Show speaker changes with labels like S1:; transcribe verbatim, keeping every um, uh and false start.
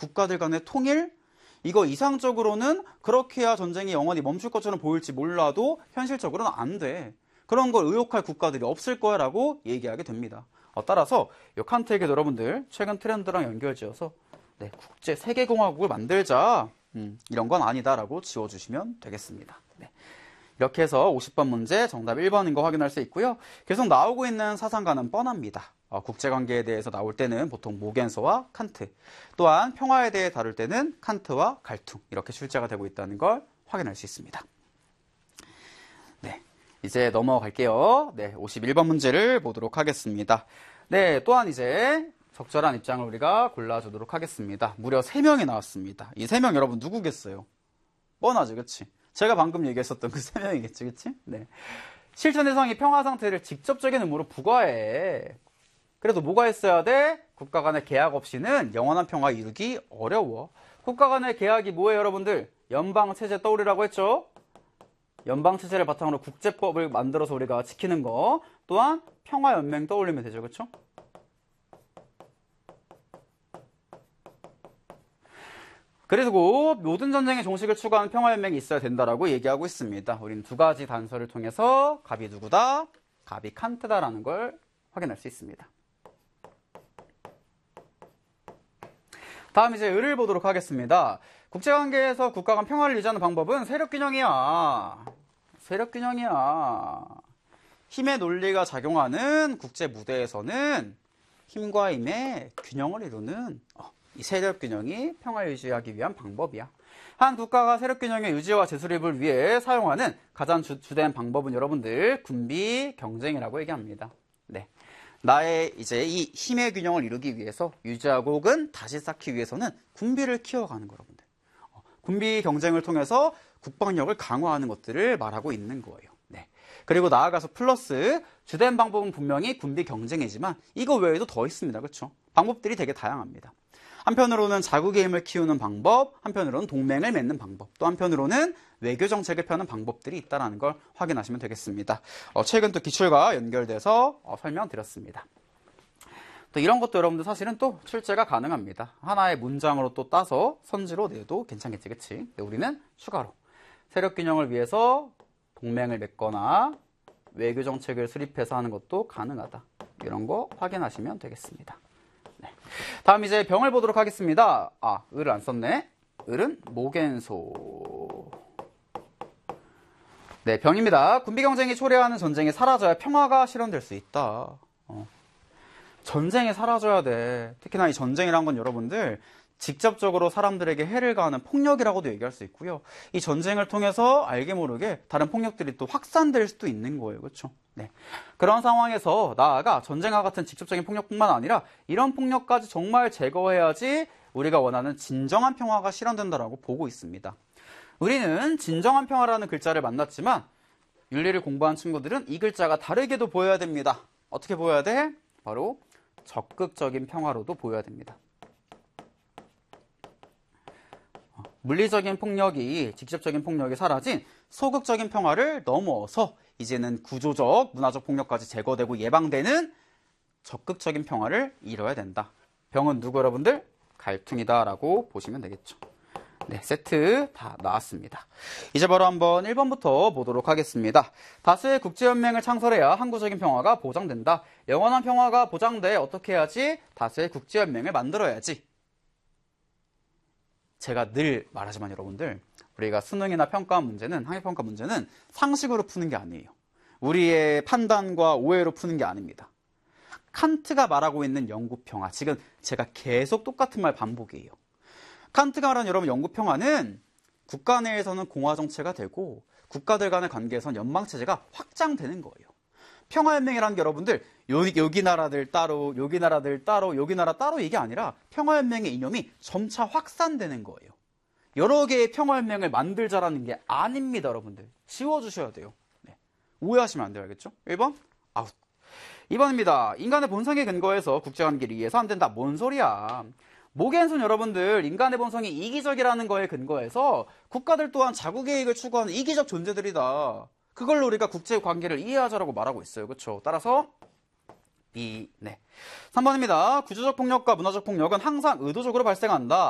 S1: 국가들 간의 통일, 이거 이상적으로는 그렇게 해야 전쟁이 영원히 멈출 것처럼 보일지 몰라도 현실적으로는 안 돼. 그런 걸 의혹할 국가들이 없을 거야 라고 얘기하게 됩니다. 어, 따라서 이 칸트에게 여러분들 최근 트렌드랑 연결지어서 네, 국제 세계공화국을 만들자, 음, 이런 건 아니다 라고 지워주시면 되겠습니다. 네. 이렇게 해서 오십 번 문제 정답 일 번인 거 확인할 수 있고요. 계속 나오고 있는 사상가는 뻔합니다. 어, 국제관계에 대해서 나올 때는 보통 모겐서와 칸트, 또한 평화에 대해 다룰 때는 칸트와 갈퉁, 이렇게 출제가 되고 있다는 걸 확인할 수 있습니다. 네, 이제 넘어갈게요. 네, 오십일 번 문제를 보도록 하겠습니다. 네, 또한 이제 적절한 입장을 우리가 골라주도록 하겠습니다. 무려 세 명이 나왔습니다. 이 세 명 여러분 누구겠어요? 뻔하죠, 그치? 제가 방금 얘기했었던 그 세 명이겠지, 그치? 네. 실천 대상이 평화 상태를 직접적인 의무로 부과해. 그래도 뭐가 있어야 돼? 국가 간의 계약 없이는 영원한 평화 이루기 어려워. 국가 간의 계약이 뭐예요, 여러분들? 연방체제 떠올리라고 했죠? 연방체제를 바탕으로 국제법을 만들어서 우리가 지키는 거. 또한 평화연맹 떠올리면 되죠, 그쵸? 그리고 모든 전쟁의 종식을 추구하는 평화연맹이 있어야 된다라고 얘기하고 있습니다. 우리는 두 가지 단서를 통해서 갑이 누구다? 갑이 칸트다라는 걸 확인할 수 있습니다. 다음 이제 을을 보도록 하겠습니다. 국제관계에서 국가 간 평화를 유지하는 방법은 세력균형이야. 세력균형이야. 힘의 논리가 작용하는 국제 무대에서는 힘과 힘의 균형을 이루는 이 세력균형이 평화 유지하기 위한 방법이야. 한 국가가 세력균형의 유지와 재수립을 위해 사용하는 가장 주, 주된 방법은 여러분들 군비 경쟁이라고 얘기합니다. 네. 나의 이제 이 힘의 균형을 이루기 위해서 유지하고 혹은 다시 쌓기 위해서는 군비를 키워가는 거 여러분들. 어, 군비 경쟁을 통해서 국방력을 강화하는 것들을 말하고 있는 거예요. 네. 그리고 나아가서 플러스 주된 방법은 분명히 군비 경쟁이지만 이거 외에도 더 있습니다. 그렇죠? 방법들이 되게 다양합니다. 한편으로는 자국의 힘을 키우는 방법, 한편으로는 동맹을 맺는 방법, 또 한편으로는 외교 정책을 펴는 방법들이 있다는 걸 확인하시면 되겠습니다. 어, 최근 또 기출과 연결돼서 어, 설명드렸습니다. 또 이런 것도 여러분들 사실은 또 출제가 가능합니다. 하나의 문장으로 또 따서 선지로 내도 괜찮겠지, 그치? 근데 우리는 추가로 세력균형을 위해서 동맹을 맺거나 외교 정책을 수립해서 하는 것도 가능하다. 이런 거 확인하시면 되겠습니다. 네. 다음 이제 병을 보도록 하겠습니다. 아, 을을 안 썼네. 을은 모겐소. 네, 병입니다. 군비 경쟁이 초래하는 전쟁이 사라져야 평화가 실현될 수 있다. 어. 전쟁이 사라져야 돼. 특히나 이 전쟁이란 건 여러분들 직접적으로 사람들에게 해를 가하는 폭력이라고도 얘기할 수 있고요. 이 전쟁을 통해서 알게 모르게 다른 폭력들이 또 확산될 수도 있는 거예요. 그렇죠? 네. 그런 상황에서 나아가 전쟁과 같은 직접적인 폭력뿐만 아니라 이런 폭력까지 정말 제거해야지 우리가 원하는 진정한 평화가 실현된다라고 보고 있습니다. 우리는 진정한 평화라는 글자를 만났지만 윤리를 공부한 친구들은 이 글자가 다르게도 보여야 됩니다. 어떻게 보여야 돼? 바로 적극적인 평화로도 보여야 됩니다. 물리적인 폭력이, 직접적인 폭력이 사라진 소극적인 평화를 넘어서 이제는 구조적, 문화적 폭력까지 제거되고 예방되는 적극적인 평화를 이뤄야 된다. 병은 누구 여러분들? 갈퉁이다 라고 보시면 되겠죠. 네, 세트 다 나왔습니다. 이제 바로 한번 일 번부터 보도록 하겠습니다. 다수의 국제연맹을 창설해야 항구적인 평화가 보장된다. 영원한 평화가 보장돼 어떻게 해야지? 다수의 국제연맹을 만들어야지. 제가 늘 말하지만 여러분들, 우리가 수능이나 평가 문제는, 학예평가 문제는 상식으로 푸는 게 아니에요. 우리의 판단과 오해로 푸는 게 아닙니다. 칸트가 말하고 있는 영구평화, 지금 제가 계속 똑같은 말 반복이에요. 칸트가 말하는 여러분 영구평화는 국가 내에서는 공화정체가 되고 국가들 간의 관계에서는 연방체제가 확장되는 거예요. 평화연맹이라는 게 여러분들 여기, 여기 나라들 따로, 여기 나라들 따로, 여기 나라 따로 이게 아니라 평화연맹의 이념이 점차 확산되는 거예요. 여러 개의 평화연맹을 만들자라는 게 아닙니다, 여러분들. 지워주셔야 돼요. 네. 오해하시면 안 돼요, 알겠죠? 일 번 아웃. 이 번입니다. 인간의 본성에 근거해서 국제관계를 이해해서 안 된다. 뭔 소리야. 모겐손 여러분들, 인간의 본성이 이기적이라는 거에 근거해서 국가들 또한 자국의 이익을 추구하는 이기적 존재들이다. 그걸로 우리가 국제관계를 이해하자라고 말하고 있어요. 그렇죠? 따라서 B. 네. 삼 번입니다. 구조적 폭력과 문화적 폭력은 항상 의도적으로 발생한다.